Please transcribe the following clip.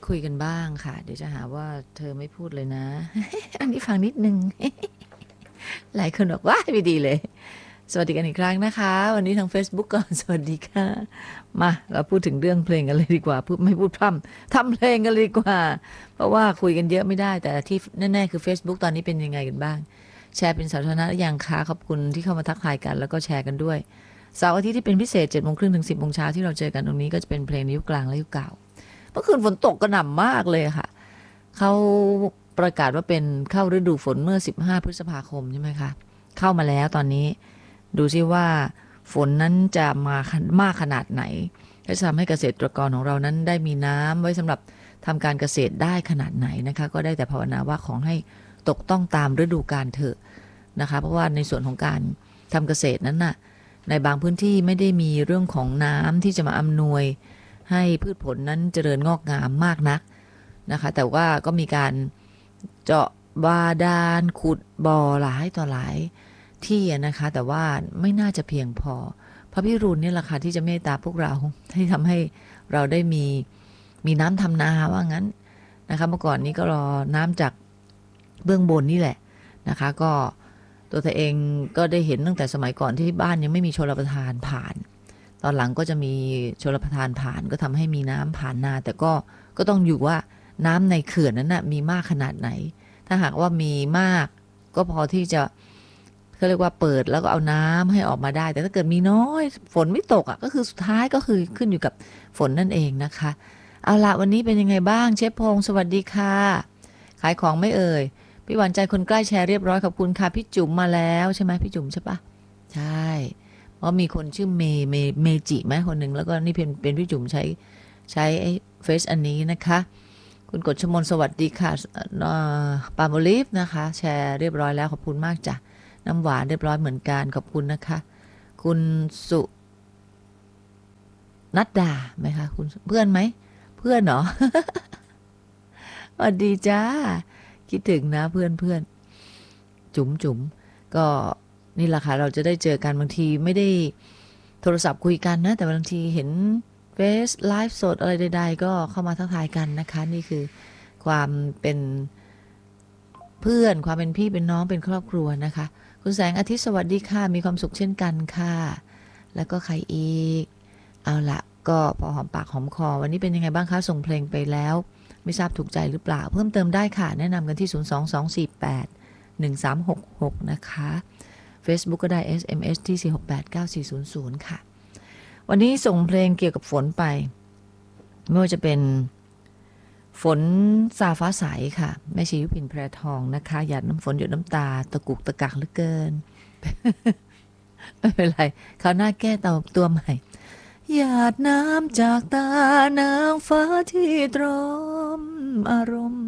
คุยกันบ้างค่ะเดี๋ยวจะหาว่าเธอไม่พูดเลยนะ อันนี้ฟังนิดนึง หลายคนบอกว่าไม่ดีเลยสวัสดีกันอีกครั้งนะคะวันนี้ทาง Facebook ก่อนสวัสดีค่ะมาเราพูดถึงเรื่องเพลงกันเลยดีกว่าพูดไม่พูดพร่ำทำเพลงกันเลยดีกว่าเพราะว่าคุยกันเยอะไม่ได้แต่ที่แน่ๆคือ Facebook ตอนนี้เป็นยังไงกันบ้างแชร์เป็นสาธารณะหรือยังคะขอบคุณที่เข้ามาทักทายกันแล้วก็แชร์กันด้วยเสาร์อาทิตย์ที่เป็นพิเศษ7:30 ถึง 10 โมงเช้าที่เราเจอกันตรงนี้ก็จะเป็นเพลงในยุคกลางและยุคเก่าเมื่อคืนฝนตกกระหน่ำมากเลยค่ะเขาประกาศว่าเป็นเข้าฤดูฝนเมื่อ15 พฤษภาคมใช่ไหมคะเข้ามาแล้วตอนนี้ดูซิว่าฝนนั้นจะมากขนาดไหนและจะทำให้เกษตรกรของเรานั้นได้มีน้ำไว้สำหรับทำการเกษตรได้ขนาดไหนนะคะก็ได้แต่ภาวนาว่าขอให้ตกต้องตามฤดูกาลเถอะนะคะเพราะว่าในส่วนของการทำเกษตรนั้นน่ะในบางพื้นที่ไม่ได้มีเรื่องของน้ำที่จะมาอำนวยให้พืชผลนั้นเจริญงอกงามมากนักนะคะแต่ว่าก็มีการเจาะบาดาลขุดบ่อหลายต่อหลายที่นะคะแต่ว่าไม่น่าจะเพียงพอพระพิรุณนี่แหละค่ะที่จะเมตตาพวกเราให้ทำให้เราได้มีน้ำทำนาว่างั้นนะคะเมื่อก่อนนี้ก็รอน้ำจากเบื้องบนนี่แหละนะคะก็ตัวเธอเองก็ได้เห็นตั้งแต่สมัยก่อนที่บ้านยังไม่มีชลประทานผ่านตอนหลังก็จะมีชลประทานผ่านก็ทำให้มีน้ำผ่านนาแต่ก็ต้องอยู่ว่าน้ำในเขื่อนนั้นนะมีมากขนาดไหนถ้าหากว่ามีมากก็พอที่จะเขาเรียกว่าเปิดแล้วก็เอาน้ำให้ออกมาได้แต่ถ้าเกิดมีน้อยฝนไม่ตกอ่ะก็คือสุดท้ายก็คือขึ้นอยู่กับฝนนั่นเองนะคะเอาละวันนี้เป็นยังไงบ้างเชฟพงศ์สวัสดีค่ะขายของไม่เอ่ยพี่หวานใจคนใกล้แชร์เรียบร้อยขอบคุณค่ะพี่จุ๋มมาแล้วใช่ไหมพี่จุ๋มใช่ปะใช่เพราะมีคนชื่อเมจิไหมคนหนึ่งแล้วก็นี่เป็นพี่จุ๋มใช้ไอ้เฟซอันนี้นะคะคุณกฎชมนสวัสดีค่ะปาโมลิฟนะคะแชร์เรียบร้อยแล้วขอบคุณมากจ้ะน้ำหวานเรียบร้อยเหมือนกันขอบคุณนะคะคุณสุนัดดาไหมคะคุณเพื่อนไหมเพื่อนเหรอ สวัสดีจ้าคิดถึงนะเพื่อนจุ๋มก็นี่แหละค่ะเราจะได้เจอกันบางทีไม่ได้โทรศัพท์คุยกันนะแต่บางทีเห็นเฟซไลฟ์สดอะไรใดๆก็เข้ามาทักทายกันนะคะนี่คือความเป็นเพื่อนความเป็นพี่เป็นน้องเป็นครอบครัวนะคะคุณแสงอาทิตย์สวัสดีค่ะมีความสุขเช่นกันค่ะแล้วก็ใครอีกเอาละก็พอหอมปากหอมคอวันนี้เป็นยังไงบ้างคะส่งเพลงไปแล้วไม่ทราบถูกใจหรือเปล่าเพิ่มเติมได้ค่ะแนะนำกันที่022481366นะคะ Facebook ก็ได้ SMS ที่4689400ค่ะวันนี้ส่งเพลงเกี่ยวกับฝนไปไม่ว่าจะเป็นฝนซาฟ้าใสค่ะแม่ชียุพินแพรทองนะคะหยาดน้ำฝนหยดน้ำตาตะกุกตะกักเหลือเกิน ไม่เป็นไรคราวหน้าแก้ตัวใหม่หยาดน้ำจากตานางฟ้าที่ตรอมอารมณ์